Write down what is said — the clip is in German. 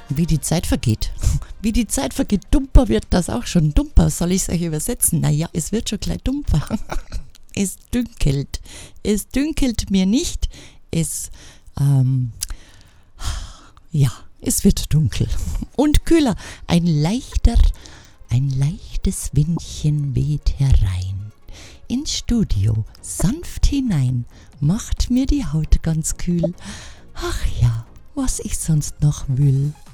Wie die Zeit vergeht. Wie die Zeit vergeht, dumper wird das auch schon. Dumper, soll ich es euch übersetzen? Naja, es wird schon gleich dumper. Es dünkelt. Es dünkelt mir nicht. Es wird dunkel. Und kühler. Ein leichtes Windchen weht herein. Ins Studio, sanft hinein, macht mir die Haut ganz kühl. Ach ja, was ich sonst noch will.